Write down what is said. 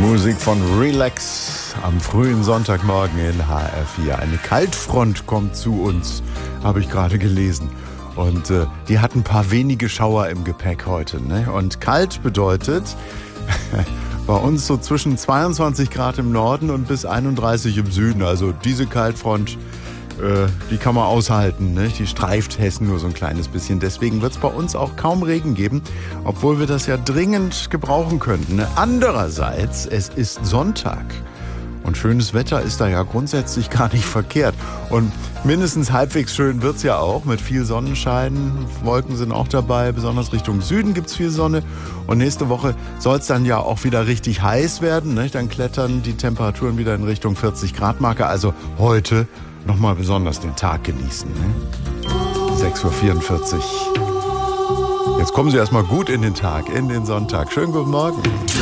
Musik von Relax am frühen Sonntagmorgen in HR4. Eine Kaltfront kommt zu uns, habe ich gerade gelesen. Und die hat ein paar wenige Schauer im Gepäck heute. Ne? Und kalt bedeutet bei uns so zwischen 22 Grad im Norden und bis 31 im Süden. Also diese Kaltfront, die kann man aushalten. Ne? Die streift Hessen nur so ein kleines bisschen. Deswegen wird es bei uns auch kaum Regen geben, obwohl wir das ja dringend gebrauchen könnten. Ne? Andererseits, es ist Sonntag. Und schönes Wetter ist da ja grundsätzlich gar nicht verkehrt. Und mindestens halbwegs schön wird's ja auch, mit viel Sonnenschein. Wolken sind auch dabei, besonders Richtung Süden gibt's viel Sonne. Und nächste Woche soll's dann ja auch wieder richtig heiß werden. Ne? Dann klettern die Temperaturen wieder in Richtung 40 Grad Marke. Also heute nochmal besonders den Tag genießen. Ne? 6.44 Uhr. Jetzt kommen Sie erstmal gut in den Tag, in den Sonntag. Schönen guten Morgen.